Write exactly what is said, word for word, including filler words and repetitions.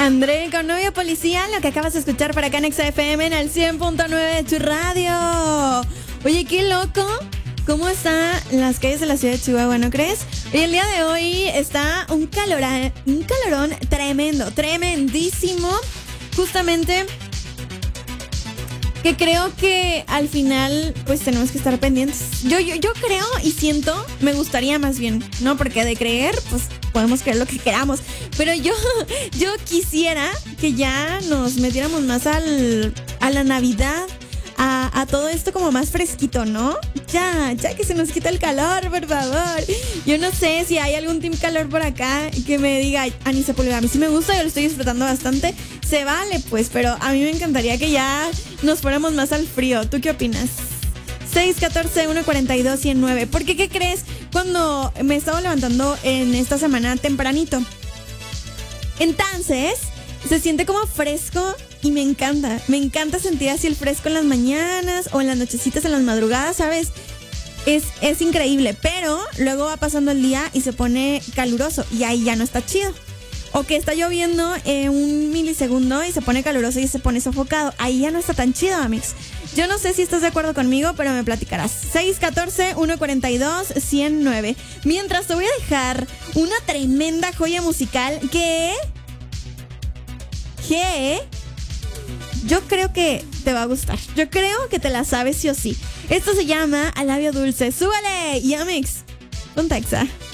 André con Novio Policía, lo que acabas de escuchar para acá en Exa F M en el cien punto nueve de tu radio. Oye, qué loco. ¿Cómo están las calles de la ciudad de Chihuahua, no crees? Hoy, el día de hoy, está un calorón, un calorón tremendo, tremendísimo. Justamente que creo que al final, pues tenemos que estar pendientes. Yo, yo, yo creo y siento, me gustaría más bien, ¿no? Porque de creer, pues podemos creer lo que queramos. Pero yo, yo quisiera que ya nos metiéramos más al, a la Navidad. A, a todo esto como más fresquito, ¿no? Ya, ya que se nos quita el calor, por favor. Yo no sé si hay algún team calor por acá que me diga, Anisa Pulga, a mí sí me gusta, yo lo estoy disfrutando bastante. Se vale, pues, pero a mí me encantaría que ya nos fuéramos más al frío. ¿Tú qué opinas? seis uno cuatro, uno cuatro dos, uno cero nueve. ¿Por qué? ¿Qué crees? Cuando me estaba levantando en esta semana tempranito. Entonces, se siente como fresco. Y me encanta, me encanta sentir así el fresco en las mañanas o en las nochecitas, en las madrugadas, ¿sabes? Es, es increíble, pero luego va pasando el día y se pone caluroso y ahí ya no está chido. O que está lloviendo en un milisegundo y se pone caluroso y se pone sofocado. Ahí ya no está tan chido, amigos. Yo no sé si estás de acuerdo conmigo, pero me platicarás. seis uno cuatro, uno cuatro dos, uno cero nueve. Mientras te voy a dejar una tremenda joya musical que... que... yo creo que te va a gustar. Yo creo que te la sabes sí o sí. Esto se llama A Labio Dulce. ¡Súbale! Y Amix, con Texa.